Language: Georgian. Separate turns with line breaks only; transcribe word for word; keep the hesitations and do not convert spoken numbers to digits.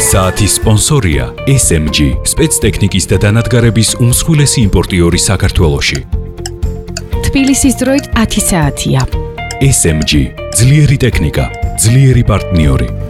საათის სპონსორია ეს ემ ჯი, სპეცტექნიკის და დანადგარების უმსხვილესი იმპორტიორი საქართველოში.
თბილისის დროით ათი საათია.
ეს ემ ჯი, ძლიერი ტექნიკა, ძლიერი პარტნიორი.